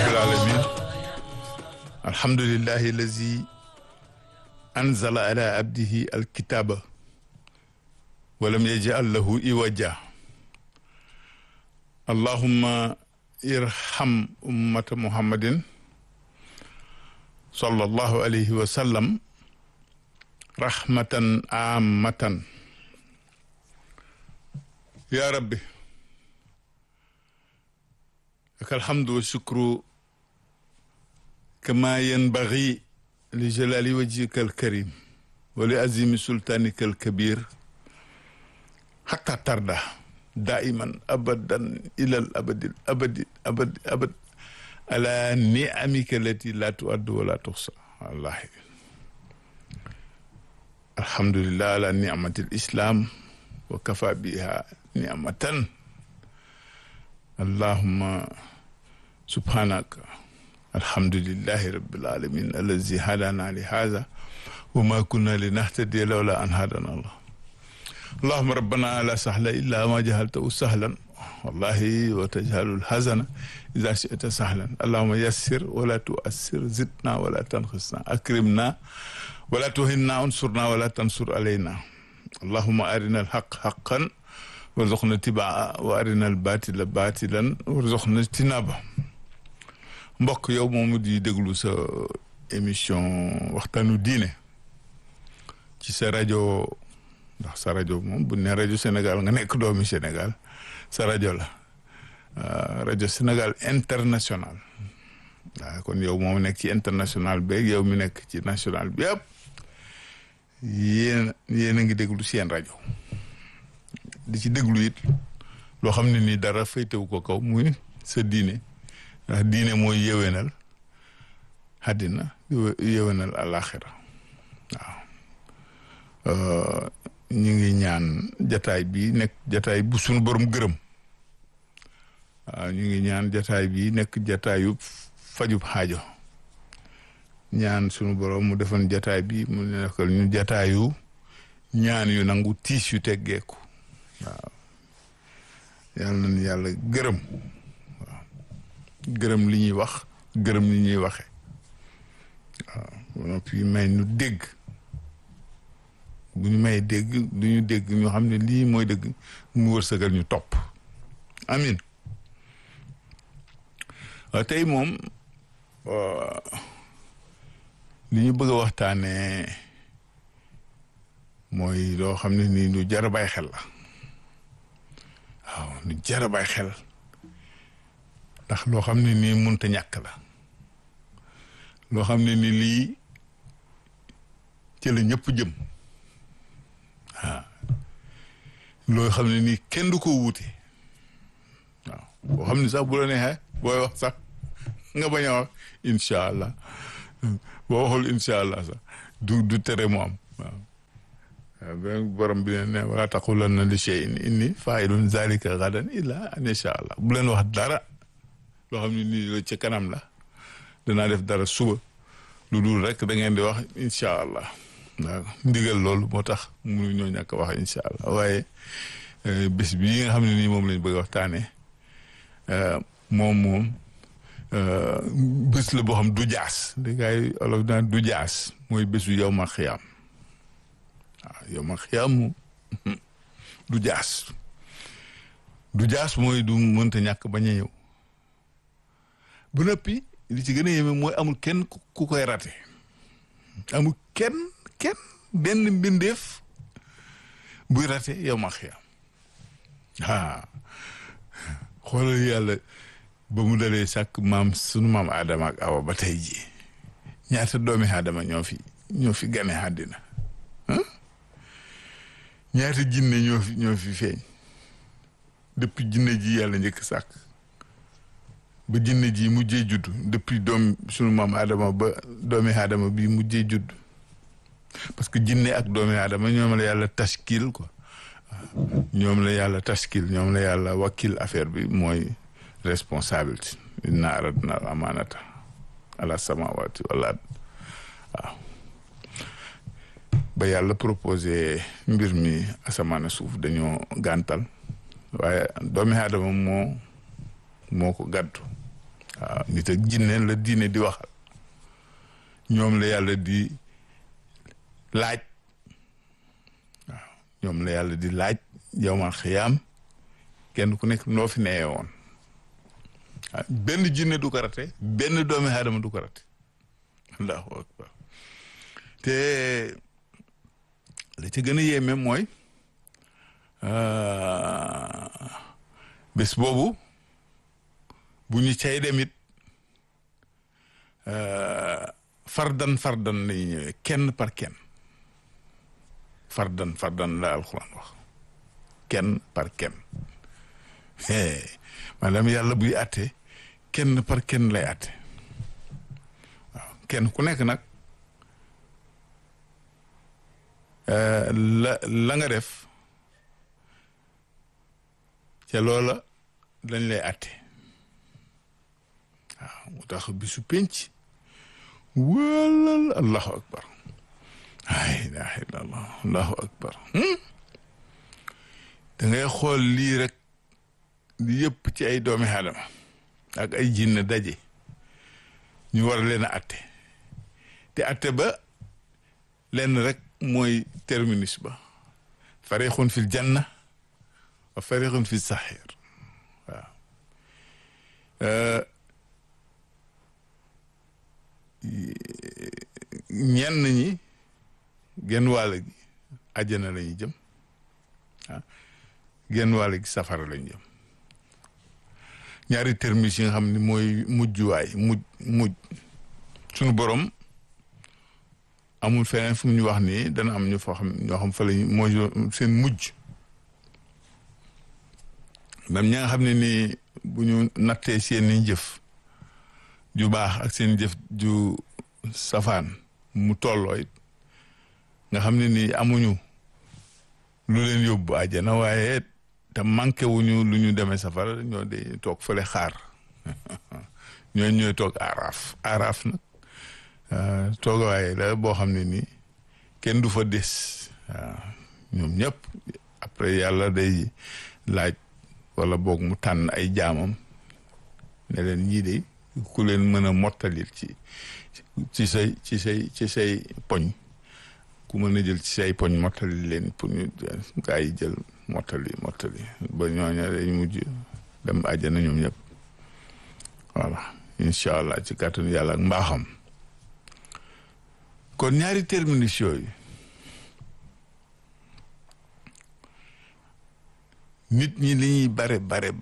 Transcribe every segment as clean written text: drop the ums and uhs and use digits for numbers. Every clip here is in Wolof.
rabbil alamin alhamdulillahi allazi anzala ala abdihi alkitaba walam yaj'al lahu iwaja allahumma irham ummata muhammadin sallallahu alayhi wa sallam rahmatan ammatan ya rabbi laka alhamdu wa shukru kama yanbaghi li jalali wajhika alkarim wa li azimi sultanika alkabir hatta tarda daiman abadan ila al abad ala ni'amika allati la tu'addu wa la tuhsa wallahi alhamdulillah ala ni'mati alislam wa kafa biha ni'matan allahumma subhanaka alhamdulillahi rabbil alamin allazi hadana li hadha wa ma kunna linahtadiya lawla an hadana Allah allahumma rabbana la sahla illa ma jahaltahu sahlan wallahi wa tajhalul hazana idha shi'ta sahlan allahumma yassir wa la tu'assir zidna wa la tanqisna akrimna wa la tuhinna unsurna wa la tansur alayna allahumma arina al-haqqa haqqan warzuqna tibaa wa arina al-batila batilan warzuqna tinaba mbokk yow moomu di déglu sa émission waxtaanu diine ci sa rajo ndax sa rajo moom bu ne rajo Sénégal nga nekk doomi Sénégal sa rajo la rajo Sénégal international waaw kon yow moom nekk ci international beeg yow mi nekk ci national bi yëpp yéen a ngi déglu seen rajo di ci déglu it loo xam ne ni dara féetewu ko kaw muy sa diine ndax diine mooy yéwénal àddina yéwénal àlaxira waaw ñu ngi ñaan jataay bi nekk jataay bu sunu borom gërëm waaw ñu ngi ñaan jataay bi nekk jataayu fajub xaajo ñaan sunu borom mu defoon jataay bi mu nekkal ñu jataayu ñaan yu nangu tiis yu teggeeku waaw yàlla na yàlla gërëm waaw gërëm li ñuy wax gërëm li ñuy waxe waaw ba noppi may ñu dégg bu ñu may dégg du ñu dégg ñu xam ne lii mooy dëgg mu wërsëgal ñu topp amin waaw tey moom li ñu bëgg a waxtaanee mooy loo xam ne nii lu jar a bàyyi xel la waaw lu jar a bàyyi xel ndax loo xam ne nii mënta ñàkk la loo xam ne ni lii ci la ñëpp jëm waaw loo xam ne nii kenn du ko wuute waaw boo xam ne sax bu la neexee booy wax sax nga bañ a wax incha allah boo waxul incha allah sax du tere mu am waaw benn borom bi ne wala taqulanna li shay'in inni fa'ilun zalika gadan illa an insha allah bu leen wax dara loo xam ne nii la ci kanam la danaa def dara suba lu dul rek da ngeen di wax incha allah waaw ndigal loolu moo tax mënu ñoo ñàkk wax incha allah waaye bés bii nga xam ne nii moom lañ bëgg a waxtaanee moom bés la boo xam du jaas da ngay olof daan du jaas mooy bésu yow ma xiyaam waaw yow ma xiyaam moom du jaas mooy du mënta ñàkk bañ a ñëw bu noppi li ci gën a yéeme mooy amul kenn ku koy rate amul kenn benn mbindeef buy rate yow ma xiyaam xoolal yàlla ba mu dalee sàkk sunu maam Adama ak Awa ba tey jii ñaata doomi Adama ñoo fi gane àddina ñaata jinne ñoo fi feeñ depuis jinne ji yàlla njëkk sàkk ba jinne ji mujjee judd depuis sunu maam Adama ba doomi Adama bi mujjee judd parce que jinne ak doomi Adama ñoom la yàlla tashkil quoi ñoom la yàlla tashkil ñoom la yàlla wakkil affaire bi mooy responsabilité inna aradna al amanata ala samawati wal ard waaw ba yàlla proposé mbir mi asamaan suuf dañoo gàntal waaye doomi aadama moo ko gàddu waaw nit ak jinne la diine di waxal ñoom la yàlla di laaj waaw ñoom la yàlla di laaj yawmal xiyaam kenn ku nekk noo fi neyee woon waaw benn jinne du ko rate benn doomi aadama du ko rate allahu akbar te la ci gën a yéeme mooy bés boobu bu ñu cay demit fardan lañu ñëwee kenn par kenn fardan la alxuraan wax kenn par kenn maanaam yàlla buy àtte kenn par kenn lay àtte waaw kenn ku nekk nag la nga def ca loola lañ lay àtte waaw mu tax bisu penc walal allahu akbar la ilaha illallah allahu akbar da ngay xool lii rek li yëpp ci ay doomi aadama ak ay jinne daje ñu war leen a atte te atte ba lenn rek mooy terminus ba farixun fil janna wa farixun fil saxir waaw ñenn ñi genn wàll gi àjjana la ñuy jëm ah genn wàll gi safara la ñu jëm ñaari terminus yi nga xam ne mooy mujjuwaay mujj suñu borom amul feneen fu mu ñu wax ni dana am ñu foo xam ñoo xam fa lañ mooy seen mujj même ñi nga xam ne nii bu ñu nattee seen i jëf ju baax ak seen jëf ju safaan mu tolloo it nga xam ne nii amuñu lu leen yóbbu àjjana waaye te manqué wuñu lu ñu demee safara ñoo de toog fële xaar ñooy toog aaraaf nag toogawaay la boo xam ne nii kenn du fa des waaw ñoom ñëpp après yàlla day laaj wala boog mu tànn ay jaamam ne leen ñii de ku leen mën a mottalil ci say poñ ku mën a jël ci say poñ mottali leen pour ñu gaa yi jël mottali ba ñooña dañ mujj dem àjjana ñoom ñëpp voilà incha allah ci kàttanu yàlla ak mbaaxam kon ñaari terminus yooyu nit ñi li ñuy bare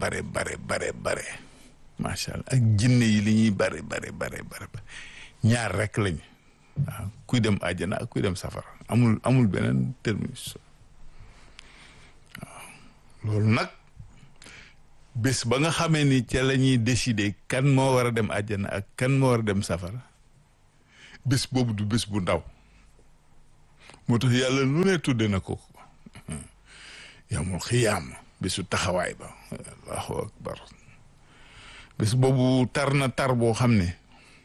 macha allah ak jinne yi li ñuy bare ñaar rek lañ waaw kuy dem àjjana ak kuy dem safara amul beneen terminus waaw loolu nag bés ba nga xamee ni ca la ñuy décider kan moo war a dem àjjana ak kan moo war a dem safara bés boobu du bés bu ndaw moo tax yàlla lu ne tudde na ko yawmul xiyaam bésu taxawaay ba allahu akbar bés boobu tar na tar boo xam ne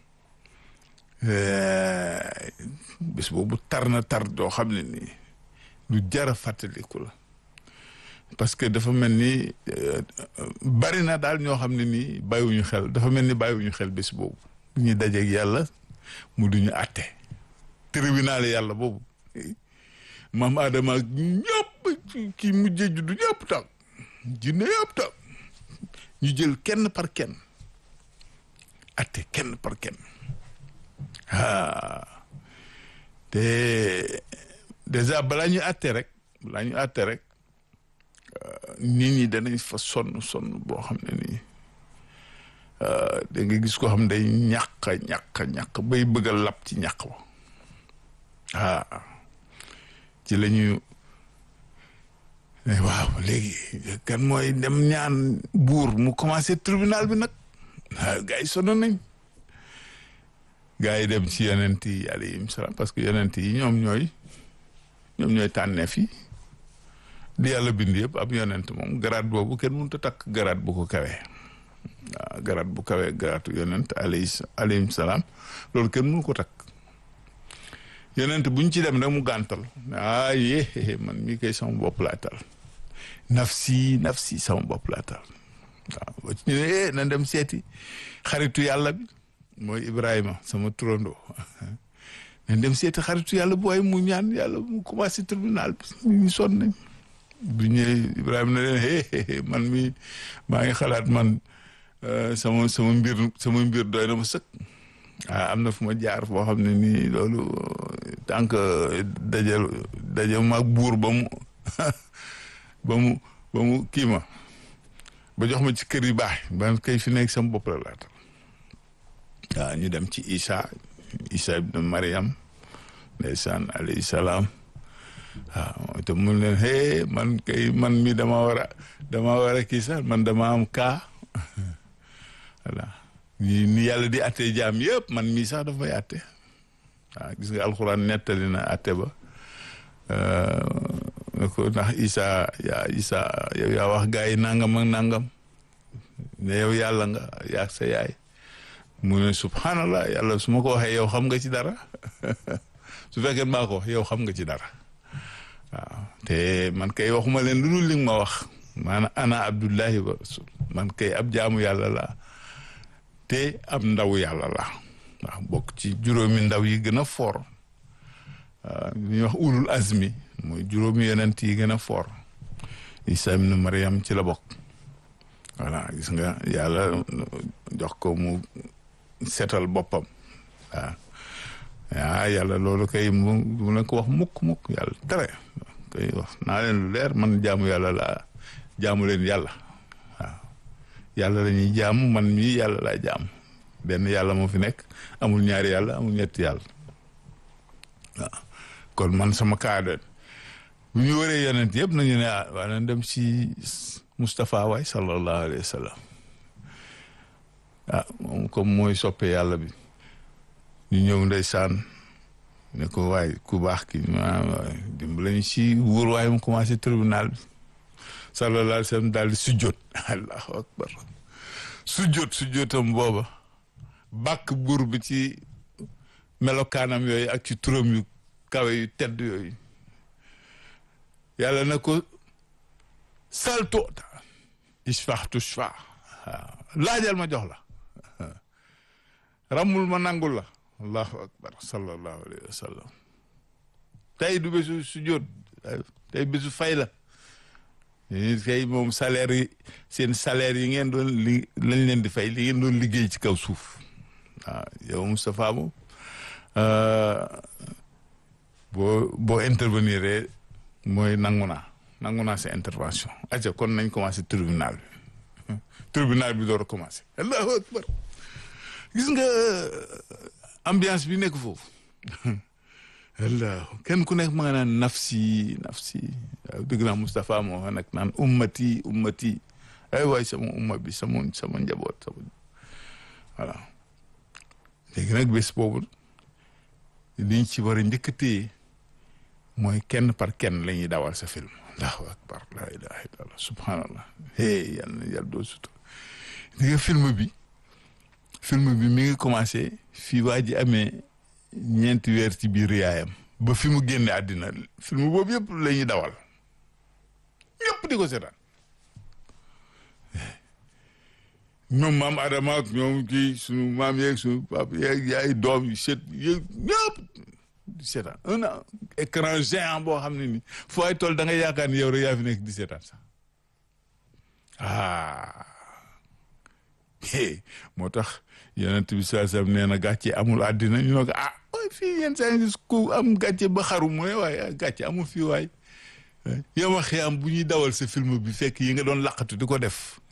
bés boobu tar na tar doo xam ne nii lu jara fàttaliku la parce que dafa mel ni bari na daal ñoo xam ne nii bàyyiwuñu xel dafa mel ni bàyyiwuñu xel bés boobu bu ñuy dajeeg yàlla mu duñu àtte tribunal yàlla boobu maam Adama ak ñëpp ki mujjee juddu ñëpp taw jinne yëpp taw ñu jël kenn par kenn àtte kenn par kenn te déjà balaa ñu àtte rek nit ñi danañ fa sonn boo xam ne nii da nga gis ko xam day ñàq bay bëgg a lab ci ñàq ba ci la ñu waaw léegi kan mooy dem ñaan buur mu commencé tribunal bi nag gars yi sonn nañ gars yi dem ci yonent yi alayhim salaam parce que yonent yi ñoom ñooy tànneef yi di yàlla bind yëpp ab yonent moom garaat boobu kenn mënut a takk garaat bu ko kawee waaw garaat bu kawee garaatu yonent alayhim salaam loolu kenn mënu ko takk yonent buñ ci dem rek mu gàntal man mii koy sama bopp laa tal nafsi sama bopp laa tal waaw ba ci ñu ne na dem seeti xaritu yàlla bi mooy Ibrahima sama turandoo na dem seeti xaritu yàlla bu waaye mu ñaan yàlla mu commencé tribunal bi ñu sonn nañ bu ñëwee Ibrahima ne leen man mi maa ngi xalaat man sama mbir doy na ma sëkk am na fu ma jaar foo xam ne nii loolu tant que daje maag buur ba mu kii ma ba jox ma ci kër yu baax ba kay fi nekk sama bopp la laata waaw ñu dem ci Isa ibn Maryam ndeysaan alayhi salaam waaw te mun leen man mi dama war a kii sax man dama am kaa voilà ni yàlla di atte jaam yëpp man mii sax daf may atte waaw gis nga alxuraan nettali na atte ba ne ko ndax Isa yow yaa wax gaa yi nangam ak nangam ne yow yàlla nga yaag sa yaay mu ne subhanallah yàlla su ma ko waxee yow xam nga ci dara su fekkee maa ko wax yow xam nga ci dara waaw te man kay waxuma leen lu dul li nga ma wax maanaam ana abdullahi wa rasul man kay ab jaamu yàlla laa te ab ndaw yàlla laa waaw bokk ci juróomi ndaw yi gën a foor ñuy wax ulul azmi mooy juróomi yonent yi gën a foor Isa ibn Maryam ci la bokk voilà gis nga yàlla jox ko mu setal boppam waaw yàlla loolu kay mu ne ko wax mukk yàlla tere kay wax naa leen lu leer man jaamu yàlla laa jaamu leen yàlla waaw yàlla la ñuy jaamu man mii yàlla laa jaamu benn yàlla moo fi nekk amul ñaari yàlla amul ñetti yàlla waaw kon man sama kaada bu ñu waree yonent yëpp nañu ne waa nañ dem si Moustapha waay sallallahu alayhi wa sallam moom comme mooy soppe yàlla bi ñu ñëw ndeysaan ne ko waay ku baax ki dimbali ñu si wóor waaye mu commencé tribunal bi sallallahu alayhi wa sallam daal di sujjoot allahu akbar sujjootam booba bàkk buur bi ci melokaanam yooyu ak ci turam yu kawe yu tedd yooyu yàlla na ko saltoota isfax tushfa laajal ma jox la ramul ma nangul la allahu akbar sallallahu alayhi wa sallam tey du bésu sujjoot tey bésu fay la kay moom salaire yi seen salaire yi ngeen doon lañ leen di fay li ngeen doon liggéey ci kaw suuf waaw yow Moustapha moom boo intervenir mooy nangu naa sa intervention aca kon nañ commencé tribunal bi door a commencé allahu akbar gis nga ambiance bi nekk foofu allah kenn ku nekk ma nga naan nafsi waaw dëgg naa Moustapha moo xa nag naan ummati ay waay sama umma bi sama njaboot voilà léegi nag bés boobu liñ ci war a njëkk a téye mooy kenn par kenn la ñuy dawal sa film allahu akbar la ilaha illallah subhanallah yàlla doo sutur li nga film bi mi ngi commencé fii waa ji amee ñeenti weer ci biir yaayam ba fi mu génne àddina film boobu yëpp la ñuy dawal ñëpp di ko seetaan ñoom maam Adama ak ñoom kii sunu maam yeeg sunu papa yeeg yaay doom yi seet yeeg ñëpp di seetaan un écran géant boo xam ne ni foo ay toll da nga yaakaar ni yow rek yaa fi nekk di seetaan sax moo tax yonent bi sallallahu alayhi wasallam nee na gàcce amul àddina ñu ne ko fii yenn saa yi ku am gàcce ba xaru mu ne waaye gàcce amul fii waay yow ma xëy am bu ñuy dawal sa film bi fekk yi nga doon laqatu di ko def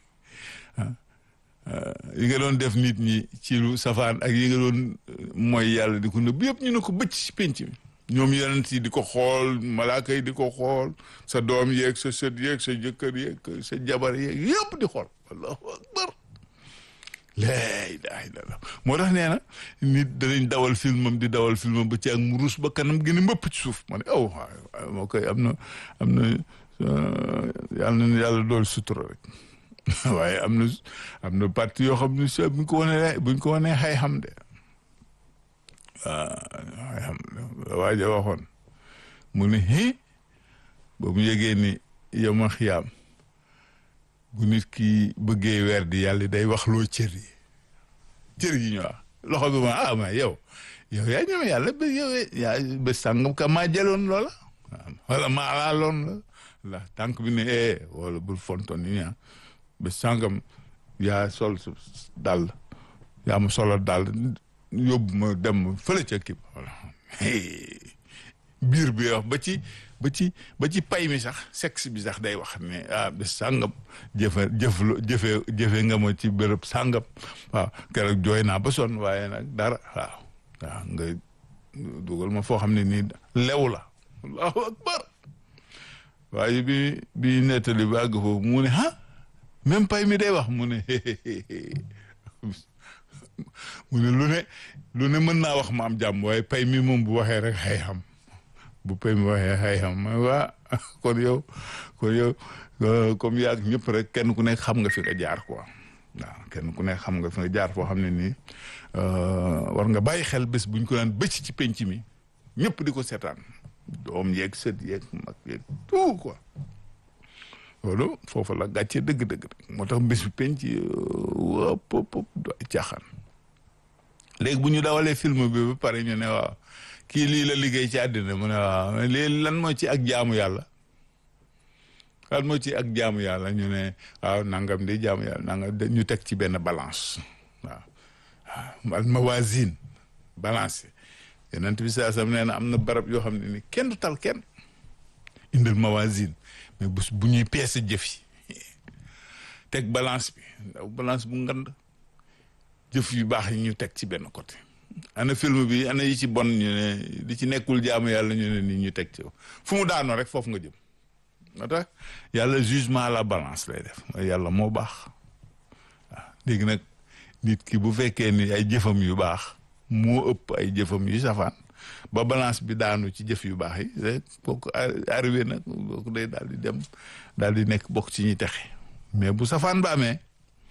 yi nga doon def nit ñi ci lu safaan ak yi nga doon mooy yàlla di ko nëbb yëpp ñu ne ko bëcc ci penc mi ñoom yonent yi di ko xool malaaka yi di ko xool sa doom yeeg sa sët yeeg sa jëkkër yeeg sa jabar yeeg yëpp di xool allahu akbar laa ilaaha illallaah moo tax nee na nit danañ dawal filmam di dawal filmam ba ci ak mu rus ba kanam gën a mbëpp ci suuf ma ne moo koy am na yàlla dool sutura rek waaye am na parti yoo xam ne si buñ ko wanee xay xam de xay xam waaja waxoon mu ne ba mu yëgee ni yow ma xiyaam bu nit ki bëggee weer di yàlla day wax loo cër yi ñu wax loxo bi ma mais yow yaa ñëw yàlla ba yow yaa ba sàngam ka maa jëloon loola wala maa laaloon la tànk bi ne wala bul fonton yi ñaa ba sàngam yaa sol dal yaa ma solo dal yóbbu ma dem fële ca kii voilà biir bi wax ba ci pay mi sax sexe bi sax day wax ne ba sàngam jëfe nga ma ci béréb sàngam waaw keroog jooy naa ba sonn waaye nag dara waaw nga dugal ma foo xam ne nii lew la allahu akbar waaye bi nettali ba àgg foofu mu ne même pay mi day wax mu ne lu ne mën naa wax ma am jàmm waaye pay mi moom bu waxee rek xay xam bu pay mi waxee xay xam ma waa kon yow comme yaag ñëpp rek kenn ku nekk xam nga fi nga jaar quoi waaw kenn ku nekk xam nga fi nga jaar foo xam ne nii war nga bàyyi xel bés buñ ko naan bëcc ci penc mi ñëpp di ko seetaan doom yeeg sët yeeg mag yeeg tout quoi loolu foofu la gàcce dëgg-dëgg moo tax bés bu penc wop do caaxaan léegi bu ñu dawalee film bi ba pare ñu ne waaw kii lii la liggéey ci àddina mu ne waaw lii lan moo ci ak jaamu yàlla lan moo ci ak jaamu yàlla ñu ne waaw nangam di jaamu yàlla nangam ñu teg ci benn balance waaw al mawazin balance yonent bi saa sam nee na am na barab yoo xam ne ni kenn du tal kenn indil mawazin mais bu ñuy peese jëf yi teg balance bi ndaw balance bu ngand jëf yu baax yi ñu teg ci benn côté ana film bi ana yi ci bon ñu ne di ci nekkul jaamu yàlla ñu ne nii ñu teg ci fu mu daanoo rek foofu nga jëm moo tax yàlla jugement à la balance lay def yàlla moo baax waaw léegi nag nit ki bu fekkee ni ay jëfam yu baax moo ëpp ay jëfam yu safaan ba balance bi daanu ci jëf yu baax yi rek kooku arrivé nag kooku day daal di dem daal di nekk bokk ci ñuy texe mais bu safaan ba amee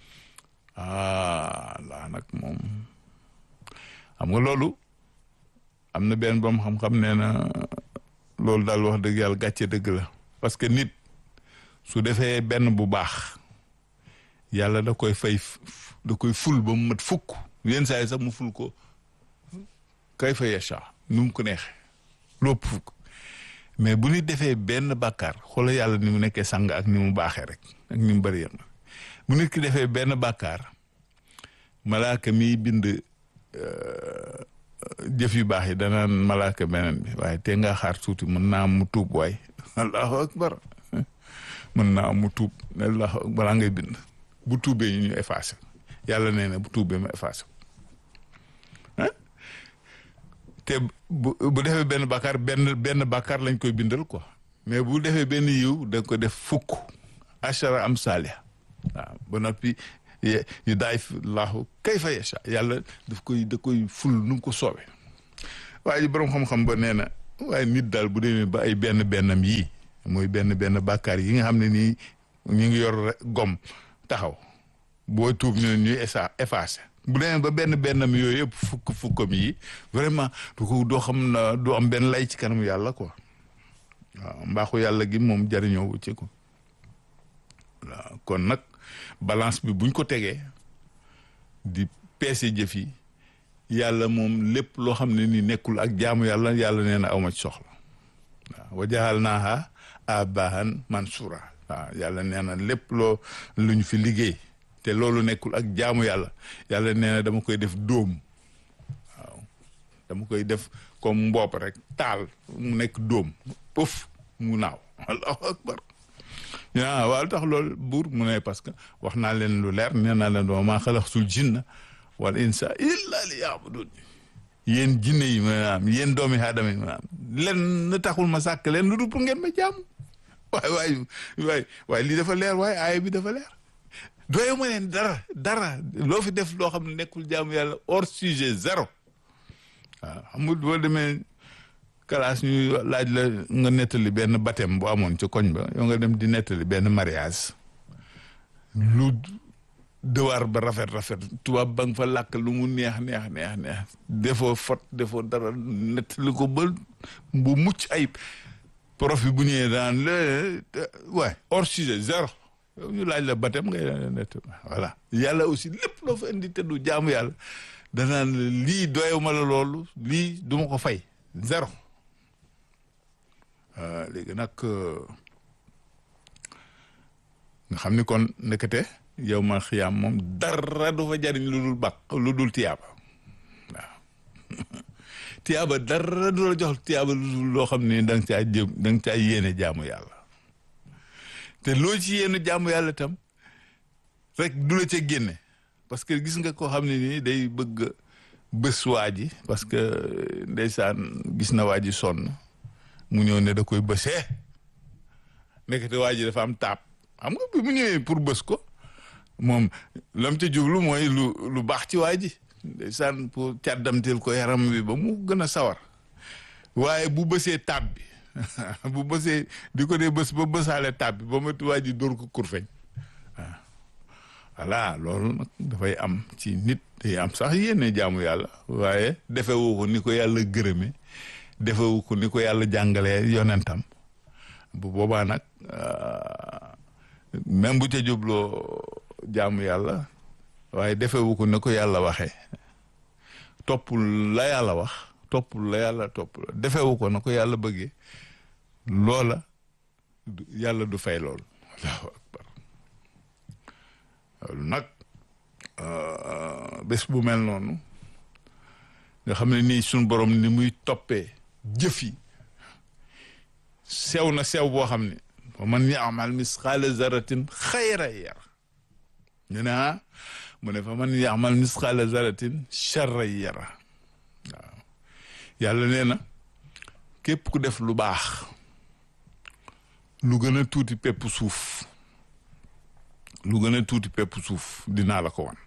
laa nag moom xam nga loolu am na benn boom xam-xam nee na loolu daal wax dëgg yàlla gàcce dëgg la parce que nit su defee benn bu baax yàlla da koy ful ba mu mat fukk yenn saa yi sax mu ful ko kay fa yasha nu mu ko neexee lopp fukk mais bu nit defee benn bàkkaar xoolal yàlla ni mu nekkee sang ak ni mu baaxee rek ak ni mu bëri yéen bu nit ki defee benn bàkkaar malaaka miy bind jëf yu baax yi danaan malaaka beneen bi waaye te nga xaar tuuti mën naa am mu tuub waay allahu akbar mën naa am mu tuub allahu akbar balaa ngay bind bu tuubee ñu effacé yàlla nee na bu tuubee ma effacé te bu defee benn bàkkaar benn bàkkaar lañ koy bindal quoi mais bu defee benn yiw da ko def fukk achara am saaliha waaw ba noppi yu daay laahu kayfa yasha yàlla da koy ful nu mu ko soobee waaye boroom xam-xam ba nee na waaye nit daal bu demee ba ay bennam yii mooy benn bàkkaar yi nga xam ne nii ñu ngi yor gom taxaw boo tuub ñu ñuy effacé bu demee ba bennam yooyu yëpp fukkam yi vraiment doo xam na doo am benn lay ci kanamu yàlla quoi waaw mbaaxu yàlla gi moom jariñoo wu ci ko waaw kon nag balance bi buñ ko tegee di peese jëf yi yàlla moom lépp loo xam ne ni nekkul ak jaamu yàlla nee na awma ci soxla waaw wa ja'alnaaha abaahan mansura waaw yàlla nee na lépp lu ñu fi liggéey te loolu nekkul ak jaamu yàlla nee na dama koy def dóom waaw dama koy def comme mbopp rek taal mu nekk dóom pëf mu naaw allahu akbar waaw tax loolu buur mu ne parce que wax naa leen lu leer nee naa leen doo maa xalaqtul jinna wal insa illa liya'budun yéen jinne yi maanaam yéen doomi aadama yi maanaam len na taxul ma sàkk leen lu dul pour ngeen ma jaamu waaye lii dafa leer waaye aaya bi dafa leer doye ma leen dara loo fi def loo xam ne nekkul jaamu yàlla hors sujet zéro waaw xam nga boo demee classe ñu laaj la nga nettali benn baptême bu amoon ci koñ ba yow nga dem di nettali benn mariage lu dewaar ba rafet tubaab ba nga fa làkk lu mu neex defoo fot defoo dara nettali ko ba bu mucc ayib prof bi bu ñëwee daan waaye hors sujet zéro ñu laaj la batem ngay net voilà yàlla aussi lépp loo fa indi te du jaamu yàlla danaan lii doyuma la loolu lii duma ko fay zéro léegi nag nga xam ni kon ndekete yow ma xiyaam moom dara du fa jariñ lu dul bàq lu dul tiyaaba waaw tiyaaba dara du la jox tiyaaba lu dul loo xam ne da nga caa yéene jaamu yàlla te loo ci yéene jaamu yàlla tam rek du la ca génne parce que gis nga koo xam ne nii day bëgg bés waa ji parce que ndeysaan gis na waa ji sonn mu ñëw ne da koy bësee nekkate waa ji dafa am taab xam nga bi mu ñëwee pour bës ko moom lam ca jublu mooy lu baax ci waa ji ndeysaan pour càddamteel ko yaram bi ba mu gën a sawar waaye bu bësee taab bi bu bësee di ko dee bës ba bësaale taab bi ba ma waa ji dóor ko kurfeñ waaw voilà loolu nag dafay am ci nit day am sax yéene jaamu yàlla waaye defewu ko ni ko yàlla gërëme defewu ko ni ko yàlla jàngalee yonentam bu boobaa nag même bu ca jubloo jaamu yàlla waaye defewu ko ni ko yàlla waxee toppul la yàlla wax toppul la yàlla topp defewu ko na ko yàlla bëggee loola yàlla du fay loolu allahu akbar loolu nag bés bu mel noonu nga xam ne nii suñ borom ni muy toppee jëf yi sew na sew boo xam ne fa man ya'mal misqaala zarratin xayran yara ñu ne mu ne fa man ya'mal misqaala zarratin sharran yara waaw yàlla nee na képp ku def lu baax lu gën a tuuti pepp suuf lu gën a tuuti pepp suuf dinaa la ko wan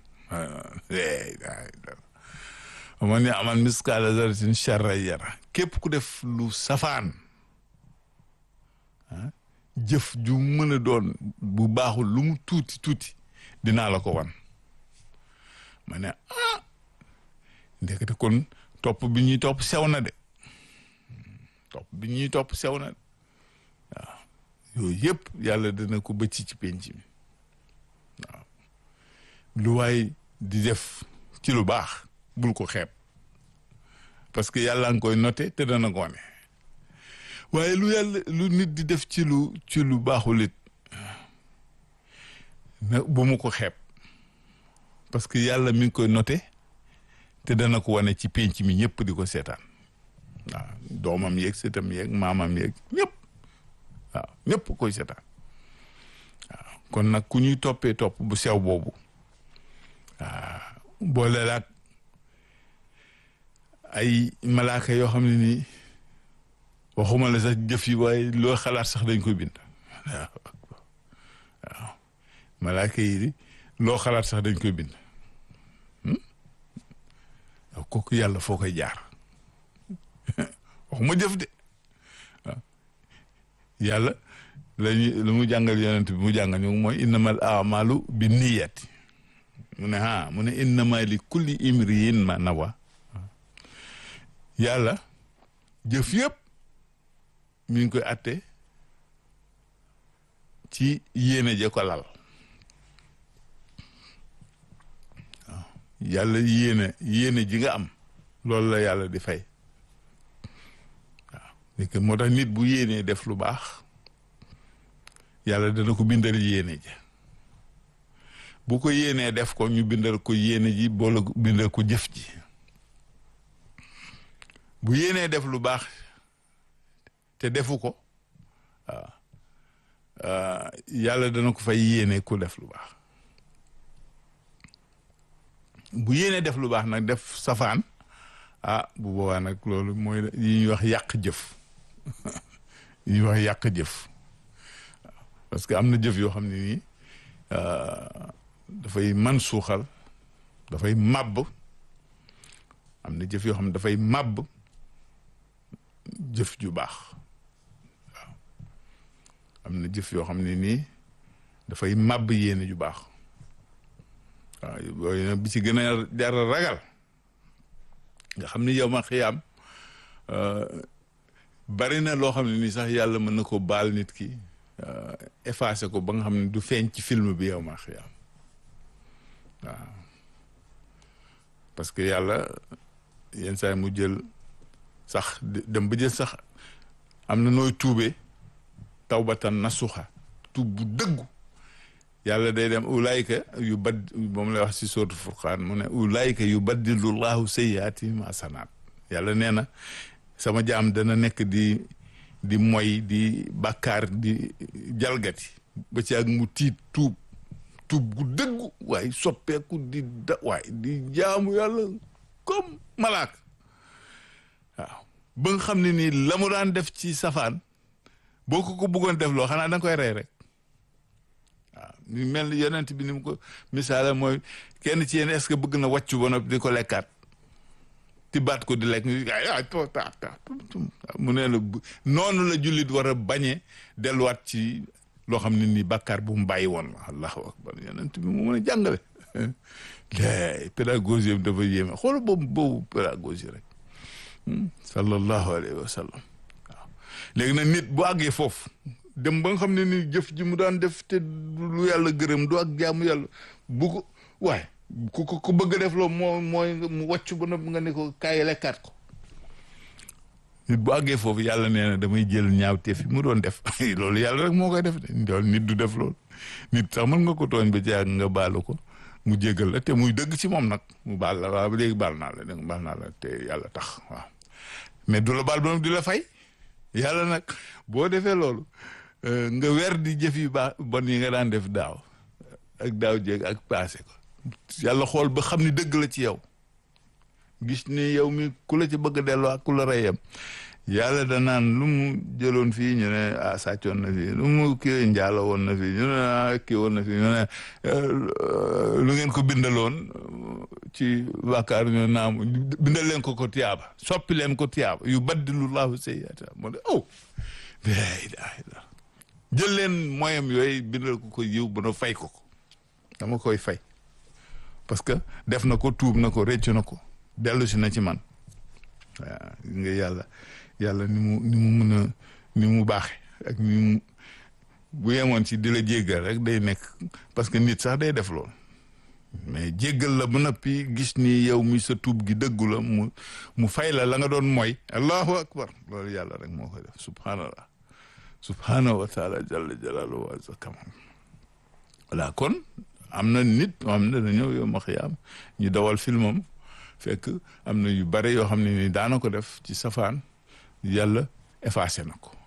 man ya'mal misqaala zarratin sharran yara képp ku def lu safaan jëf ju mën a doon bu baaxul lu mu tuuti tuuti dinaa la ko wan ma ne ndekete kon topp bi ñuy topp sew na de topp bi ñuy topp sew na de waaw yooyu yëpp yàlla dina ko bëcc ci penc mi waaw lu waay di def ci lu baax bul ko xeeb parce que yàlla nga koy noté te dana ko wane waaye lu nit di def ci lu baaxul it bu mu ko xeeb parce que yàlla mi ngi koy noté te dana ko wane ci penc mi ñëpp di ko seetaan waaw doomam yeeg seetam yeeg maamam yeeg ñëpp waaw ñëpp koy seetaan waaw kon nag ku ñuy toppee topp bu sew boobu waaw boole laak ay malaaka yoo xam ne nii waxuma la sax jëf yi waaye loo xalaat sax dañ koy bind waaw malaaka yi di loo xalaat sax dañ koy bind waaw kooku yàlla foo koy jaar waxuma jëf de waaw yàlla lu mu jàngal yonent bi mu jàngal ñu mooy innamal a'malu bi niyyati mu ne innama li kulli imri'in ma nawa yàlla jëf yëpp mi ngi koy atte ci yéene je ko lal waaw yàlla yéene ji nga am loolu la yàlla di fay waaw léegi moo tax nit bu yéenee def lu baax yàlla dana ko bindal yéene ji bu ko yéenee def ko ñu bindal ko yéene ji boole bindal ko jëf ji bu yéenee def lu baax te defu ko yàlla dana ko fay yéene ku def lu baax bu yéenee def lu baax nag def safaan bu boobaa nag loolu mooy yi ñuy wax yàq jëf yi ñuy wax yàq jëf parce que am na jëf yoo xam ne nii dafay man suuxal dafay màbb am na jëf yoo xam ne dafay màbb jëf ju baax waaw am na jëf yoo xam ne nii dafay màbb yéene ju baax waaw yooyu nag bi ci gën a jar a ragal nga xam ni yow ma xiyaam bari na loo xam ne nii sax yàlla mën na ko baal nit ki effacé ko ba nga xam ne du feeñ ci film bi yow ma xiyaam waaw parce que yàlla yenn saa yi mu jël sax dem ba jël sax am na nooy tuubee tawbatan nasuxa tuub bu dëggu yàlla day dem ulaayka yu bad moom lay wax si sootu Furqaan mu ne ulaayka yu baddilu llahu sayyiaatihim hasanaat yàlla nee na sama jaam dana nekk di moy di bàkkaar di jalgati ba ci ak mu tiit tuub gu dëggu waaye soppeeku di jaamu yàlla comme malaaka waaw ba nga xam ne nii la mu daan def ci safaan boo ko bëggoon def loo xanaa da nga koy rey rek waaw ñu mel ni yonent bi ni mu ko misaale mooy kenn ci yéen est-ce que bëgg na wàccu ba noppi di ko lekkaat tibaat ko di lekk mu ne la noonu la jullit war a bañee delluwaat ci loo xam ne nii bàkkaar bu mu bàyyi woon la allahu akbar yonent bi mu mën a jàngale lay pédagogie bi dafa yéeme xool boobu pédagogie rek sallallahu alayhi wa sallam waaw léegi nag nit bu àggee foofu dem ba nga xam ne ni jëf ji mu daan def te lu yàlla gërëm du ak jaamu yàlla bu ko waaye ku bëgg a def loolu mooy mu wàcc ba nga ne ko kaay lekkaat ko nit bu àggee foofu yàlla nee na damay jël ñaawteef yi mu doon def loolu yàlla rek moo koy def de loolu nit du def loolu nit sax mën nga ko tooñ ba jaag nga baalu ko mu jégal la te muy dëgg ci moom nag mu baal la waaw ba léegi baal naa la te yàlla tax waaw mais du la baal ba di la fay yàlla nag boo defee loolu nga weer di jëf yu baax bon yi nga daan def daaw ak daaw jéeg ak passé ko yàlla xool ba xam ni dëgg la ci yow gis ni yow mi ku la ci bëgg a delloo ak ku la reyam yàlla danaan lu mu jëloon fii ñu ne sàccoon na fii lu mu kii njaalo woon na fii ñu ne kii woon na fii ñu ne lu ngeen ko bindaloon ci bàkkaar ñu naam bindal leen ko tiyaaba soppi leen ko tiyaaba yu baddilu llahu sayyi'aat moo ne jël leen moyam yooyu bindal ko yiw ba na fay ko dama koy fay parce que def na ko tuub na ko réccu na ko dellu si na ci man waaw nga yàlla ni mu mën a ni mu baaxe ak ni mu bu yemoon ci di la jéggal rek day nekk parce que nit sax day def loolu mais jéggal la ba noppi gis ni yow mi sa tuub gi dëggu la mu fay la nga doon mooy allahu akbar loolu yàlla rek moo koy def subhanallah subhanahu wa taala jalla jalaaluhu wa azza kamal voilà kon am na nit moo xam ne dana ñëw yow ma xiyaam ñu dawal filmam fekk am na yu bare yoo xam ne ni daana ko def ci safaan yàlla effacé na ko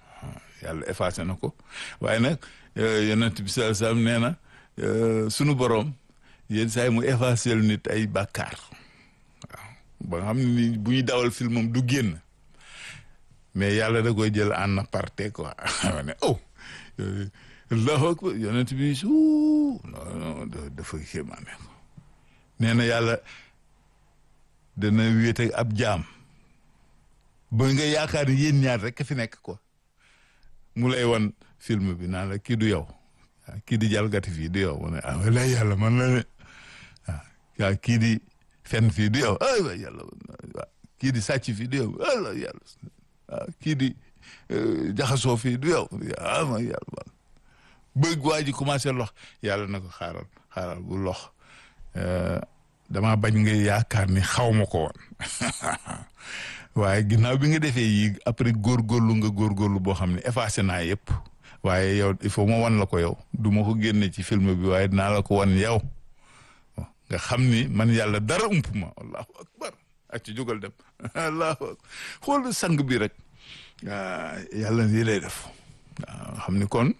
waaye nag yonent bi sallallahu alayhi wasallam nee na sunu boroom yenn saa yi mu effacé nit ay bàkkaar waaw ba nga xam ne ni bu ñu dawal filmam du génn mais yàlla da koy jël en aparté quoi ne allahu akbar yonent bi non dafa kéemaane ko nee na yàlla dana wéet ak ab jaam ba nga yaakaar ni yéen ñaar rek fi nekk quoi mu lay wan film bi naan la kii du yow kii di jalgati fii du yow mu ne wallaay yàlla man la ne waaw kii di fen fii du yow waay yàlla waaw kii di sàcc fii du yow wallaay yàlla waaw kii di jaxasoo fii du yow ma yàlla bëgg waa ji commencé lox yàlla na ko xaaral bu lox dama bañ nga yaakaar ni xaw ma ko woon waaye ginnaaw bi nga defee yi après góorgóorlu boo xam ne effacé naa yëpp waaye yow il faut ma wan la ko yow du ma ko génne ci film bi waaye dinaa la ko wan yow nga xam ni man yàlla dara ump ma allahu akbar ak ci jógal dem allahu akbar xool sang bi rek yàlla lii lay def waaw xam ni kon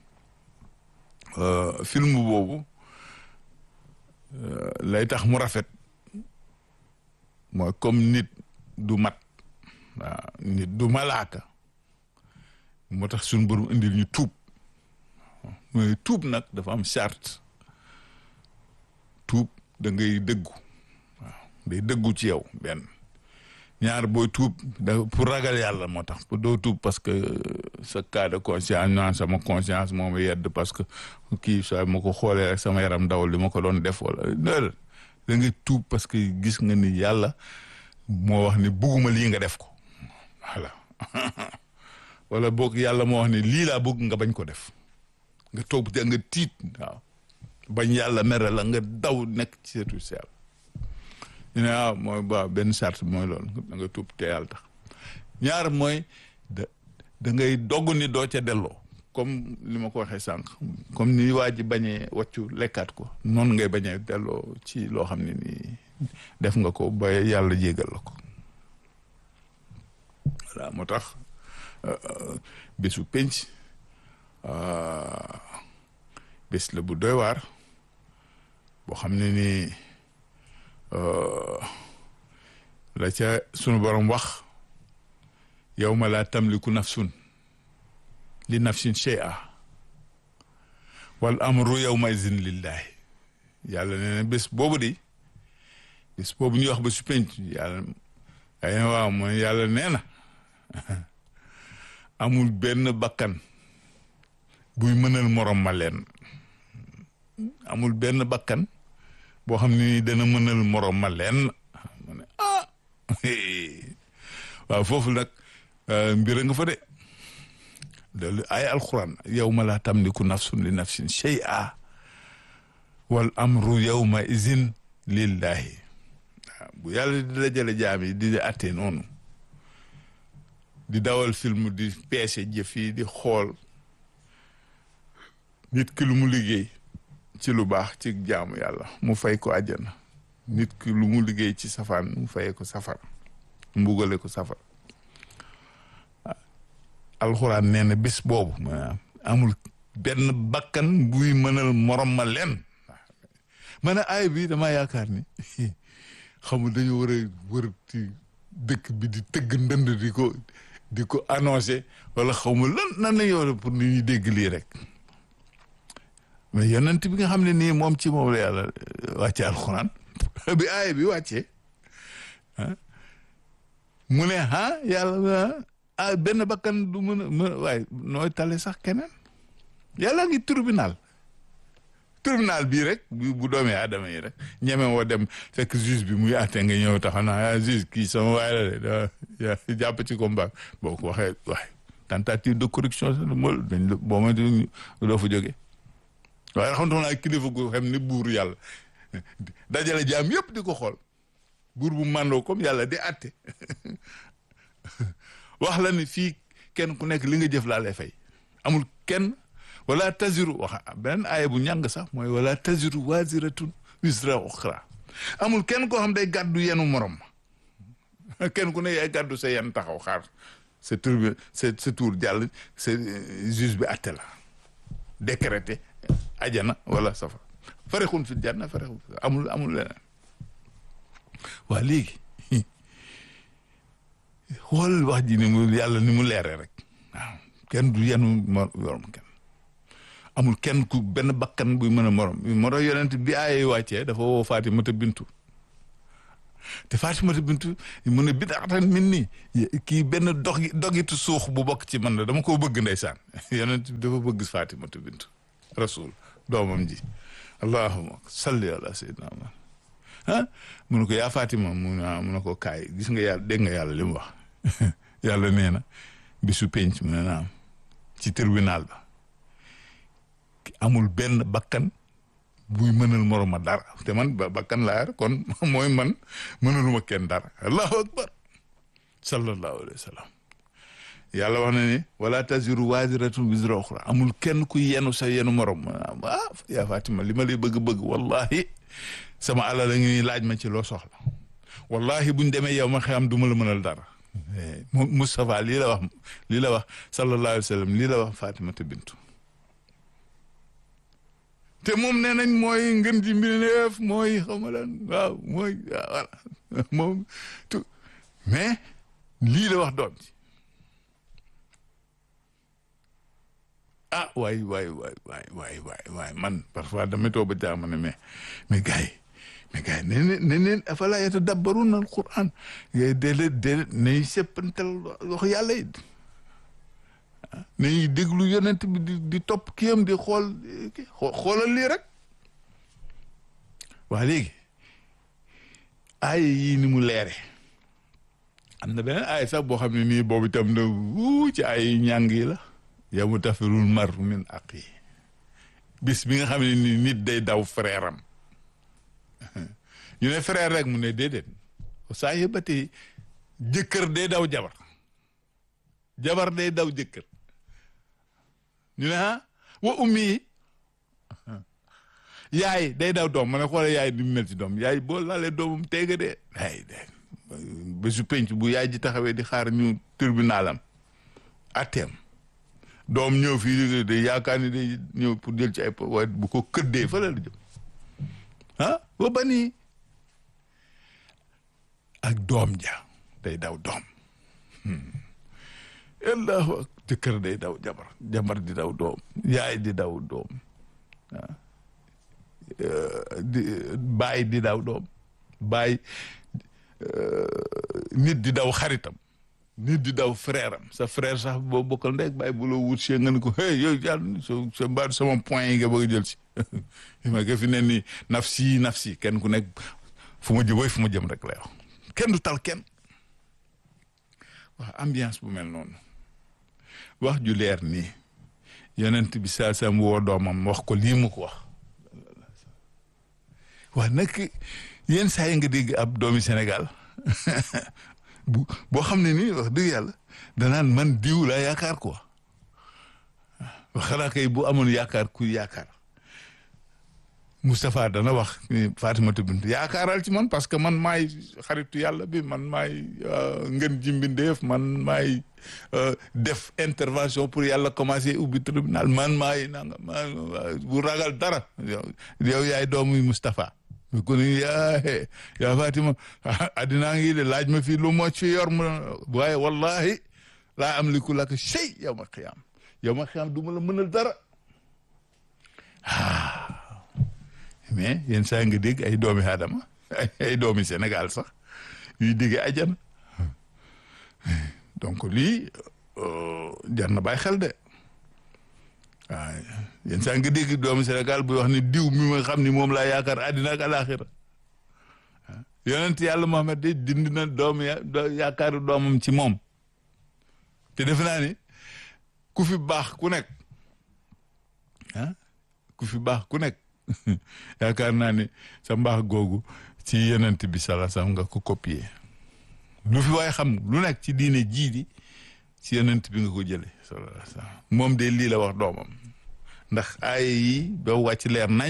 film boobu lay tax mu rafet mooy comme nit du mat waaw nit du malaaka moo tax suñu borom indil ñu tuub mooy tuub nag dafa am charte tuub da ngay dëggu waaw day dëggu ci yow benn ñaar booy tuub pour ragal yàlla moo tax doo tuub parce que sa cas de conscience naan sama conscience moo ma yedd parce que kii saa ma ko xoolee rek sama yaram dawal li ma ko doon def wala da ngay tuub parce que gis nga ni yàlla moo wax ni bugguma lii nga def ko voilà wala boog yàlla moo wax ni lii laa bëgg nga bañ ko def nga toog da nga tiit waaw bañ yàlla mere la nga daw nekk ci seetu si yàlla ñu ne waaw mooy waaw benn charte mooy loolu da nga tuub te yàlla tax ñaar mooy da ngay dogg ni doo ca delloo comme li ma ko waxee sànq comme ni waa ji bañee wàccu lekkaat ko noonu ngay bañee delloo ci loo xam ne nii def nga ko ba yàlla jégal la ko voilà moo tax bésu penc bés la bu doy waar boo xam ne nii la ca sunu borom wax yawma laa tamliku nafsun li nafsin shay'a wal amru yawma izin lillahi yàlla nee na bés boobu de bés boobu ñuy wax ba su penc yàlla ay waaw mooy yàlla nee na amul benn bakkan buy mënal morom ma leen amul benn bakkan boo xam ne dana mënal morom ma leen ma ne waaw foofu nag mbir nga fa de loolu ay alquran yawma laa tamliku nafsun li nafsin shay'a wal amru yawma izin lillahi waaw bu yàlla di dajale jaam yi di atte noonu di dawal film di peese jëf yi di xool nit ki lu mu liggéey ci lu baax ci jaamu yàlla mu fay ko àjjana nit ki lu mu liggéey ci safaan mu fayee ko safar mbugale ko safar alxuraan nee na bés boobu maanaam amul benn bakkan buy mënal morom ma leen ma ne aay bi dama yaakaar ni xamul dañu war a wër ci dëkk bi di tëgg ndënd di ko annoncé wala xawma lan nan lañu war a pour nit ñi dégg lii rek mais yonent bi nga xam ne nii moom ci moom la yàlla wàcce alxuraan bi aay bi wàccee mu ne yàlla benn bakkan du mën a waaye nooy tale sax keneen yàlla ngi tribunal bii rek bu doomee aadama yi rek ñeme woo dem fekk juge bi muy àtte nga ñëw taxaw naa juge kii sama waay la de jàpp ci combat boo ko waxee waaye tentative de corruption sax mool dañ boo ma doo fa jógee waaye xam naa kilifa gu xam ni buur yàlla dajale jaam yëpp di ko xool buur bu màndoo comme yàlla di àtte wax la ni fii kenn ku nekk li nga jëf laa lay fay amul kenn wala taziru wax beneen aaya bu ñàng sax mooy wala taziru waziratun wisra uxra amul kenn koo xam day gàddu yenu morom kenn ku ne yaay gàddu sa yen taxaw xaar sa tur bi sa tour jàll sa juge bi atte la décrété ajana wala safa farixun fi janna farixun fi amul leneen waa léegi xool wax ji ni mu yàlla ni mu leere rek waaw kenn du yenu morom kenn amul kenn ku benn bakkan buy mën a morom moo tax yonent bi ay wàccee dafa woo Fatimata bintu te Fatimata bintu mu ne bidaatan min nii kii benn dogitu suux bu bokk ci man la dama koo bëgg ndeysaan yonent bi dafa bëgg Fatimata bintu rasul doomam ji allahumma salli ala sayyidina Muhammad mu ne ko yaa Fatima mu ne ko kaay gis nga yàlla dégg nga yàlla li mu wax yàlla nee na bisu penc mu ne naam ci tribunal ba amul benn bakkan buy mënal moroma dara te man bakkan laa yar kon mooy man mënaluma kenn dara allahu akbar sallallahu alayhi wa sallam yàlla wax na ni wala taziru waziratun wizra ukhra amul kenn kuy yenu sa yenu morom yaa Fatima li ma lay bëgg-bëgg wallahi sama alal la ngi laaj ma ci loo soxla wallahi buñ demee yow ma xam du ma la mënal dara Moustapha lii la wax sallallahu alayhi wa sallam lii la wax Fatimata bintu te moom nee nañ mooy ngën ji mbindeef mooy xawma lan waaw mooy voilà moom tout mais lii la wax doom ci waay man parfois dama toog ba jaama ne mais gars yi ne neen afala yatadabbaruna al-Qur'an déedéet nañ seppantal wax yàlla yi nañuy déglu yonent bi di topp kiyam di xoolal lii rek waa léegi aaya yii ni mu leere am na beneen aaya sax boo xam ne nii boobu itam na ci ay ñàng yi la yawma tafirul mar'u min axiihi bis bi nga xam ne ni nit day daw frère am ñu ne frère rek mu ne déedéet saa yëbati jëkkër day daw jabar jabar day daw jëkkër ñu ne wa ummi yaay day daw doom ma ne xoole yaay di mel ci doom yaay boo laalee doomam teega de ay de bésu penc bu yaay ji taxawee di xaar ñu tribunalam atteem doom ñëw fii de yaakaar ni day ñëw pour jël ci ay waaye bu ko këddee fa la jëm wa bani ak doom ja day daw doom allahu ak jëkkër day daw jabar di daw doom yaay di daw doom baay di daw doom baay nit di daw xaritam nit di daw frère am sa frère sax boo bokkal ndek baay bu la wut see nga ne ko hey yow jàll sa mbaat sama point yi nga bëgg a jël si ma nga fi ne ni nafsi kenn ku nekk fu ma jëm rek lay wax kenn du tal kenn wax ambiance bu mel noonu wax ju leer nii yonent bi saa sam woo doomam wax ko lii mu ko wax waaw nag yenn saa yi nga dégg ab doomi Sénégal boo xam ne nii wax dëgg yàlla danaan man diw laa yaakaar quoi xanaa kay bu amoon yaakaar ku yaakaar Moustapha dana wax Fatimata bint yaakaaral ci man parce que man maay xaritu yàlla bi man maay ngeen ji mbindeef man maay def intervention pour yàlla commencer ubbi tribunal man maay nanga bu ragal dara yow yaay doomu Moustapha mi ko ni yaa Fatima addinaa ngi de laaj ma fii lu moo ci yor mu waaye wallahi laa amliku laka shay yawma qiyaam du ma la mënal dara mais yenn saa nga dégg ay doomi aadama ay doomi Sénégal sax yuy dégg ajana donc lii jar na bàyyi xel de waaw yenn saa nga dégg doomi Sénégal buy wax ni diw mi ma xam ni moom laa yaakaar àddina ak alaaxira yonent yàlla Muhammad de dindi na yaakaaru doomam ci moom te defe naa ni ku fi baax ku nekk yaakaar naa ne sa mbaax googu ci yonent bi sala sam nga ko copier lu fi waaye xam lu nekk ci diine jiidi ci yonent bi nga ko jële sala sam moom de lii la wax doomam ndax aaya yi doo wàcc leer nañ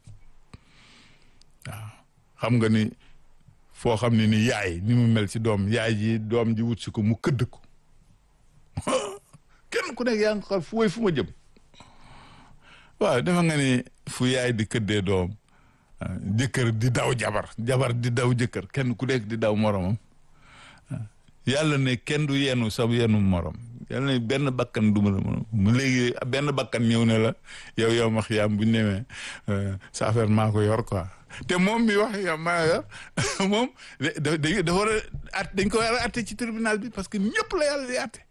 waaw xam nga ni foo xam ne ni yaay ni mu mel ci doom yaay ji doom ji wut si ko mu këdd ko kenn ku nekk yaa ngi xool fu ma jëm waaw dafa nga ni fu yaay di këddee doom jëkkër di daw jabar di daw jëkkër kenn ku nekk di daw moromam yàlla ne kenn du yenu sa yenu morom yàlla ne benn bakkan du ma la morom mu léegi benn bakkan ñëw ne la yow ma xiyaam bu ñu nemee sa affaire maa ko yor quoi te moom mi wax yow maa yor moom da war a at dañ ko war a atte ci tribunal bi parce que ñëpp la yàlla di atte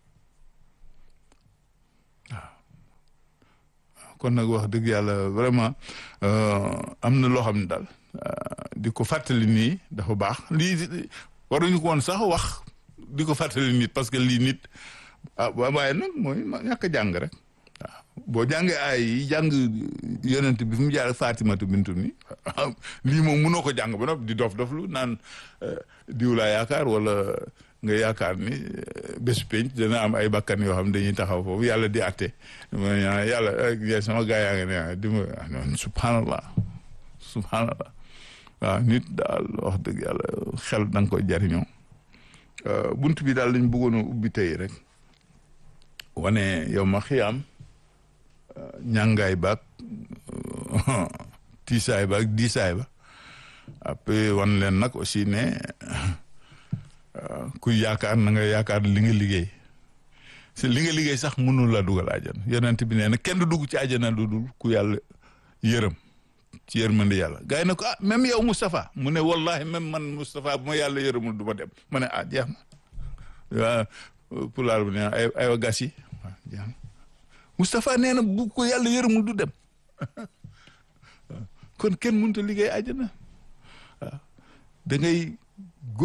kon nag wax dëgg yàlla vraiment am na loo xam ne daal di ko fàttali nii dafa baax lii waruñu ko woon sax wax di ko fàttali nit parce que lii nit waaye nag mooy ñàkk a jàng rek waaw boo jàngee ay yi jàng yonent bi fu mu jaar Fatimatu bintu ni lii moom mënoo ko jàng ba noppi di dof-doflu naan diw laa yaakaar wala nga yaakaar ni bés penc dana am ay bakkan yoo xam dañuy taxaw foofu yàlla di àtte yàlla sama gaa yaa ngi ne di ma subhanallah waaw nit daal wax dëgg yàlla xel da nga koy jariñoo bunt bi daal lañ bëggoon a ubbi tey rek wane yow ma xiyaam ñàngaay baag tiisaay baag diisaay ba après wan leen nag aussi ne kuy yaakaar na nga yaakaar li nga liggéey si li nga liggéey sax mënul la dugal àjjana yonent bi nee na kenn du dugg ci àjjana lu dul ku yàlla yërëm ci yërmande yàlla gars yi ne ko même yow Moustapha mu ne wallahi même man Moustapha bu ma yàlla yërëmul du ma dem ma ne jeex na waaw pulaar bi nee na aywa gas yi waaw jeex na Moustapha nee na bu ko yàlla yërëmul du dem kon kenn mënut a liggéey àjjana waaw da ngay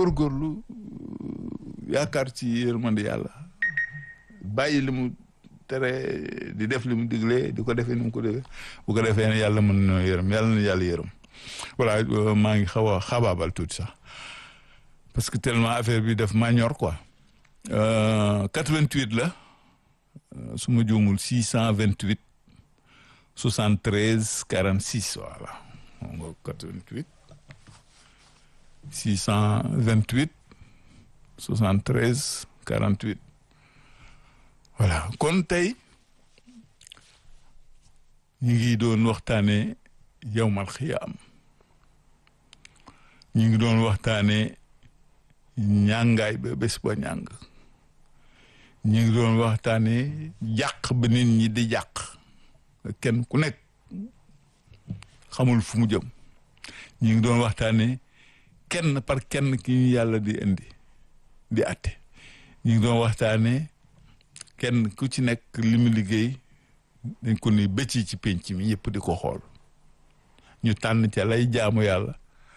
góorgóorlu yaakaar ci yërmande yàlla bàyyi li mu tere di def li mu digle di ko defee ni mu ko defee bu ko defee ne yàlla mën na yërëm yàlla na yàlla yërëm voilà maa ngi xaw a xabaabal tuuti sax parce que tellement affaire bi def maa ñor quoi 88 la su ma juumul 628 73 46 voilà moom nga 88 628 73 48 voilà kon tey ñu ngi doon waxtaane yawmal xiyaam ñu ngi doon waxtaane ñàngaay ba bés ba ñàng ñu ngi doon waxtaane jàq ba nit ñi di jàq kenn ku nekk xamul fu mu jëm ñu ngi doon waxtaane kenn par kenn ki ñu yàlla di indi di atte ñu ngi doon waxtaane kenn ku ci nekk li mu liggéey dañ ko ni bëcc ci penc mi ñëpp di ko xool ñu tànn ca lay jaamu yàlla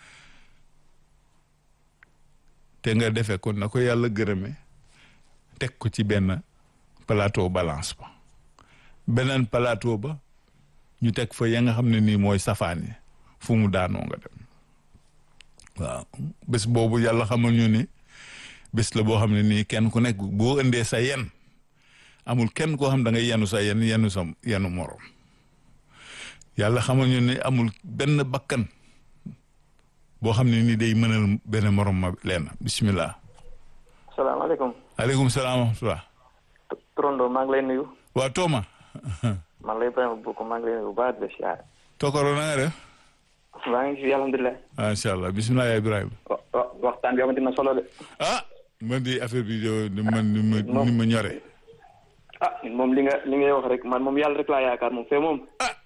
te nga defe ko na ko yàlla gërëme teg ko ci benn plateau balance ba beneen plateau ba ñu teg fa ya nga xam ne nii mooy safaan yi fu mu daanoo nga dem waaw bés boobu yàlla xamal ñu ni bés la boo xam ne nii kenn ku nekk boo indee sa yen amul kenn koo xam da ngay yenu sa yenu sa yenu morom yàlla xamal ñu ne amul benn bakkan boo xam ne nii day mënal benn morom ma leen bismillah. salaamaaleykum. aleykum salaam wa rahmatulah. Trondo maa ngi lay nuyu. waa Tooma. maa ngi lay Ibrahima Boukou maa ngi lay nuyu bu baax de siyaare. Tokoro na nga def. maa ngi fi alhamdulilah. macha allah bisimilah yaa Ibrahima. waxtaan bi amati na solo de. ah man di affaire bi man ni ma ñore. ah moom li ngay wax rek man moom yàlla rek laa yaakaar moom fee moom. ah.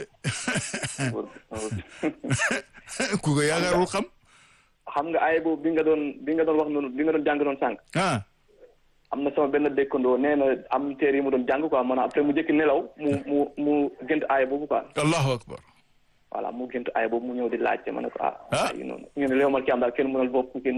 ku ko yaakaarul xam. xam nga ay boobu bi nga doon wax noonu bi nga doon jàng noonu sànq. ah. am na sama benn dëkkandoo nee na am téere yi mu doon jàng quoi maanaam après mu jëkki nelaw mu gënt aay boobu quoi. allahu akbar. voilà mu gënt aay boobu mu ñëw di laajte ma ne ko ah yi noonu ñu ne léew mal ki am daal kenn mënal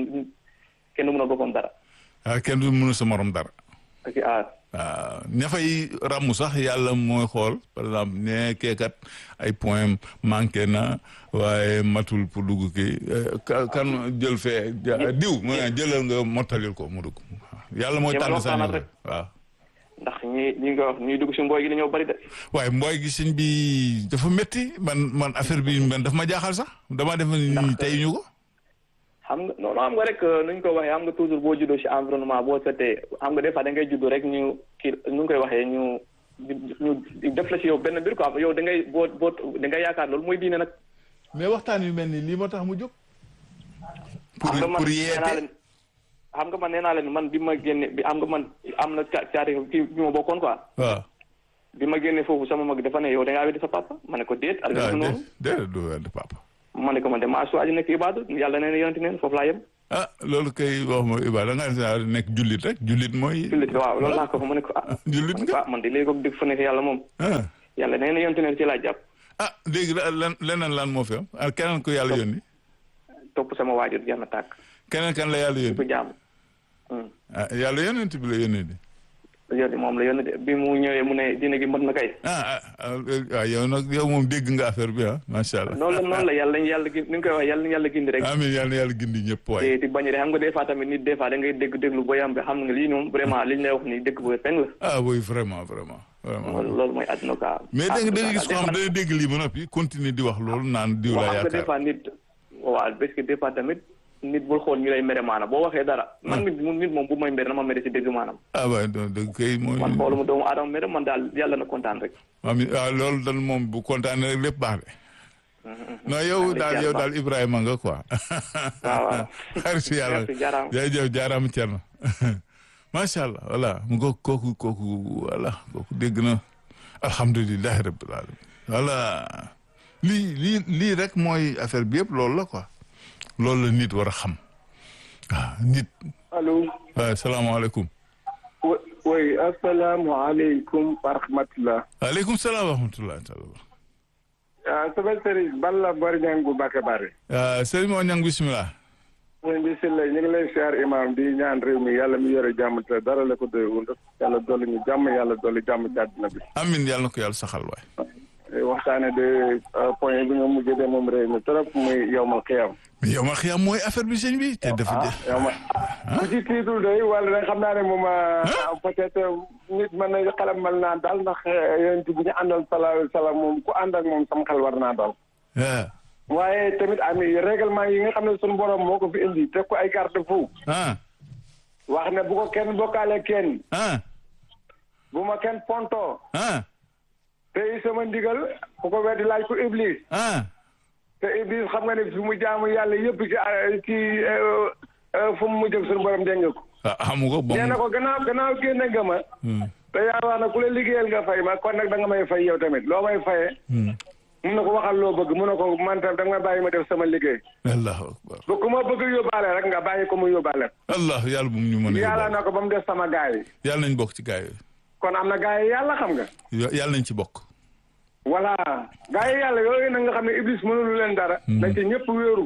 boppam dara. ah kenn du mënul sa morom dara. ok waaw ña fay ràmm sax yàlla mooy xool par exemple ne keekat ay point manqué na waaye matul pour dugg kii kan jël fee diw mu jëlal nga mottalil ko mu dugg yàlla mooy tànn sax waaw ndax ñi nga wax ñuy dugg si mbooy gi dañoo bari de waaye mbooy gi sëñ bi dafa métti man affaire bi man daf ma jaaxal sax dama def ni tey ñu ko xam nga non xam nga rek nuñ ko waxee xam nga toujours boo juddoo ci environnement boo setee xam nga des fois da ngay juddu rek ñu kii nu ngi koy waxee ñu def la ci yow benn mbir quoi yow da ngay boo da ngay yaakaar loolu mooy diine nag. mais waxtaan yu mel nii lii moo tax mu jóg. pour yeete xam nga man nee naa leen man bi ma génne bi am nga man am na caati kii bi ma bokkoon quoi. waaw. bi ma génne foofu sama mag dafa ne yow da ngaa weddi sa papa ma ne ko déet. waaw déet du weddi papa. ma ne ko man de maa suwaaju nekk ibaadu yàlla nee na yonent neen foofu laa yem. ah loolu kay wax ma ibaadu da nga nekk jullit rek jullit mooy. jullit waaw loolu laa ko fa ma ne ko jullit nga man de léegi ko dégg fa nekk yàlla moom. yàlla nee na yonent neen ci laa jàpp. ah léegi leneen lan moo fi am keneen ko yàlla yónni. topp sama waajur jeex na tàkk. keneen kan la yàlla yónni. ko jàmm. yàlla yonent bi la yónni de. yónni moom la yónni de bi mu ñëwee mu ne dina gi mën na kay. yow nag yow moom dégg nga affaire bi macha allah. noonu la yàlla gi ni nga koy wax yàlla gindi rek. amiin yàlla gindi ñëpp waay. te bañ a de xam nga des fois tamit nit des fois da ngay déglu booy am bi xam nga lii moom vraiment liñ lay wax ni dëgg bu fenn la. oui vraiment. loolu mooy àdduna quoi. mais da nga gis ko xam da dégg lii ba noppi continuer di wax loolu naan diw la yaakaar. des fois nit waaw parce que des fois tamit nit bul xool ñu lay mere maanaam boo waxee dara. man nit moom bu may mere na ma mere si dégg maanaam. waaye dëgg kay mooy. man xooluma doomu aadama mere man daal yàlla na kontaan rek. loolu daal moom bu kontaanee rek lépp baax de. non yow daal Ibrahima nga quoi. waaw. xaritu yàlla jërëjëf jaaraama Thierno. macha allah voilà mu kooku voilà kooku dégg na alhamdulilah rabbil alamin voilà lii rek mooy affaire bi yëpp loolu la quoi. loolu la nit war a xam nit. allo. waaw salaamaaleykum. oui asalaamaaleykum wa rahmatulah. waaleykum salaam wa rahmatulah. sama sëriñ Balla Bari Ñang bu Mbacke Bari. sëriñ moo ñang bisimilah. sëñ bi si lay ñu ngi lay siyaar imam di ñaan réew mi yàlla mi yore jàmm te dara la ko doyul yàlla dolli ñu jàmm yàlla dolli jàmm ci àddina bi. amin yàlla na ko yàlla saxal waay. waxtaane de point bi nga mujjee de moom réew mi trop muy yawmal xiyaam. mais yow ma xiyam mooy affaire bi sëñ bi te dafa de. yow ma ku ci tiitul day wala nag xam naa ne moom peut-être nit mën na xelam mën naa daal ndax yéen ci bu ñu àndal salaam moom ku ànd ak moom sama xel war naa daal. waaye tamit ami règlement yi nga xam ne sunu borom moo ko fi indi teg ko ay garde-fou. wax ne bu ko kenn bokkaale kenn. bu ma kenn ponto. te sama ndigal ku ko weddi laaj ko Iblis. te Iblis xam nga ne fi mu jaamu yàlla yëpp ci fu mu mujj ak sunu borom dégg nga ko. xamu ko nee na ko gannaaw génne nga ma. te yaa wax na ku la liggéeyal nga fay ma kon nag da nga may fay yow tamit loo may fayee. mun na ko waxal loo bëgg mun na ko man tam da nga bàyyi ma def sama liggéey. allahu akbar. bu ku ma bëgg yóbbaale rek nga bàyyi ko mu yóbbaale. allah yàlla bu mu ñu mën a yàlla na ko ba mu def sama gaay yi. yàlla nañ bokk ci gaay yi. kon am na gaay yi yàlla xam nga. yàlla nañ ci bokk. voilà gaay yi yàlla yooyu nag nga xam ne Iblis mënulu leen dara. na ci ñëpp wéeru.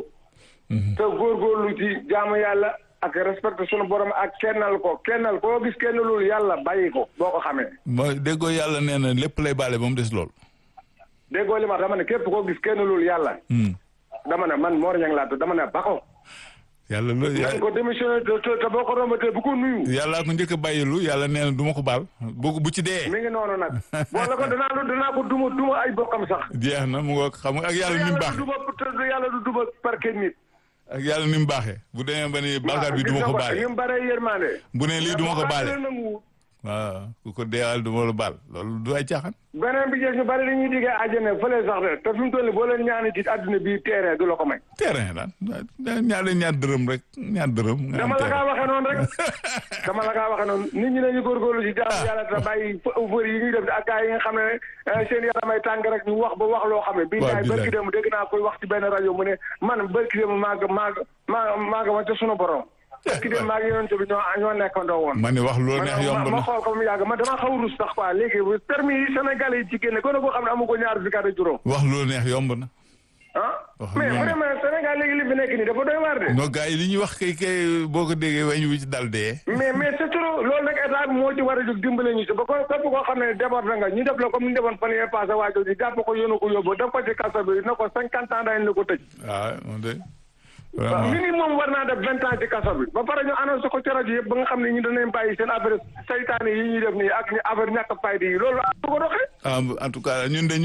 te góorgóorlu ci jaamu yàlla ak respecté sunu borom ak kennal koo gis kennalul yàlla bàyyi ko boo ko xamee. mooy déggoo yàlla nee na lépp lay baale ba mu des lool. déggoo li ma dama ne képp koo gis kennalul yàlla. dama ne man Mor Niang laa tudd dama ne ba ko. yàlla loolu yàlla ko démissionné te boo ko rombatee bu ko nuyu. yàllaa ko njëkk a bàyyilu yàlla nee na du ma ko baal bu ci dee. mi ngi noonu nag. boo la ko danaa ko duma ay bokkam sax. jeex na mu nga xam nga ak yàlla ni mu baaxee yàlla du duma parquet nit. ak yàlla ni mu baaxee bu demee ba ni bàkkaar bi du ma ko baale. ni mu baree yërmande. bu ne lii du ma ko baale. waaw ku ko deewal du ma la baal loolu du ay caaxaan. beneen bi jeex ñu bari dañuy diggee àjjana fële sax de te fi mu toll nii boo leen ñaani ci àdduna bii terrain du la ko may. terrain daan ñaar dërëm rek ñaar dërëm. dama la kaa waxee noonu rek dama la kaa waxee noonu nit ñi nañu góorgóorlu ci jaamu yàlla te bàyyi fër yi ñuy def ak gars yi nga xam ne seen yaramay tàng rek ñu wax ba wax loo xam ne. bii daay bërki dem dégg naa koy wax ci benn rajo mu ne man bërki dem maa nga ma te sunu borom. ki dem maa ngi yonent bi ñoo nekkandoo woon. ma ne wax loolu neex yomb na ma xool ko mu yàgg man dama xaw rus sax quoi léegi permis yi Sénégal yi ci génne gone boo xam ne amu ko ñaar fukki at ak juróom. wax loolu neex yomb na. mais vraiment Sénégal léegi li fi nekk nii dafa doy waar de. non gars yi li ñuy wax kay boo ko déggee weñ wi ci dal dee. mais c'est trop loolu nag état bi moo ci war a jóg dimbale ñu si ba képp koo xam ne déborde na nga ñu def la comme ni defoon fan yee passé waajoo ji jàpp ko yónnu ko yóbbu def ko ci kaso bi na ko 50 ans dañ la ko tëj. waaw moom de. vraiment minimum war naa def 20 ans ci kaso bi ba pare ñu annoncé ko ci rajo yëpp ba nga xam ne ñu danañ bàyyi seen affaire saytaane yi ñuy def nii ak affaire ñàkk fayda yi loolu du ko doxee. en tout cas ñun de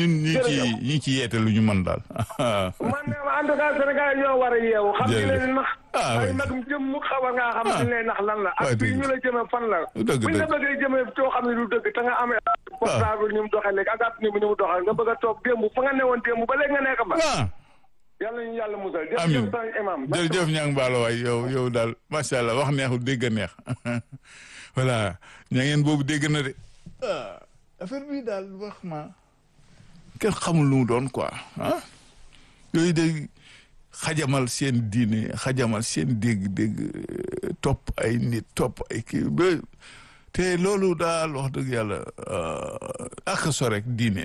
ñi ci yeete lu ñu mën daal. man de en tout cas Sénégal ñoo war a yeewu. xam ni leen nax. ay mag jëm mu xaw a ngaa xam ni leen nax lan la. ak fii ñu la jëmee fan la. dëgg buñ la bëggee jëmee coo xam ne du dëgg te nga amee. portable ni mu doxee léegi ak app ni mu doxee nga bëgg a toog démb fa nga newoon démb ba léegi nga nekk ba. yàlla ñu yàlla musal. amiin jërëjëf sang imam. jërëjëf ñaa ngi baalo waay yow daal macha allah wax neexul dégg a neex voilà ñaa ngeen boobu dégg na de. affaire bi daal wax ma kenn xamul lu mu doon quoi yooyu de xajamal seen diine xajamal seen dégg-dégg topp ay nit topp ay kii te loolu daal wax dëgg yàlla ak so rek diine